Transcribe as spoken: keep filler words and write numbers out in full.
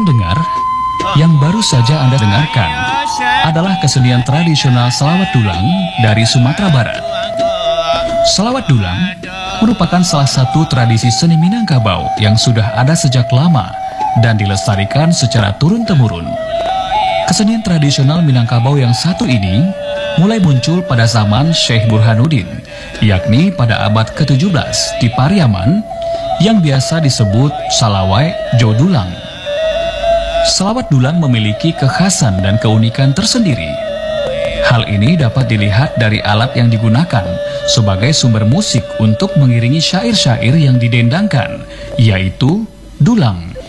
pendengar, yang baru saja Anda dengarkan adalah kesenian tradisional Selawat Dulang dari Sumatera Barat. Selawat Dulang merupakan salah satu tradisi seni Minangkabau yang sudah ada sejak lama dan dilestarikan secara turun-temurun. Kesenian tradisional Minangkabau yang satu ini mulai muncul pada zaman Syekh Burhanuddin, yakni pada abad ketujuh belas di Pariaman, yang biasa disebut Salawai Jodulang. Selawat Dulang memiliki kekhasan dan keunikan tersendiri. Hal ini dapat dilihat dari alat yang digunakan sebagai sumber musik untuk mengiringi syair-syair yang didendangkan, yaitu dulang.